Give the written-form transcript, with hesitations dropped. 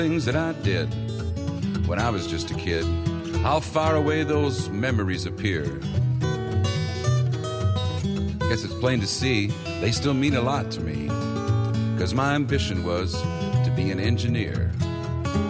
things that I did when I was just a kid, how far away those memories appear. Guess it's plain to see they still mean a lot to me, 'cause my ambition was to be an engineer.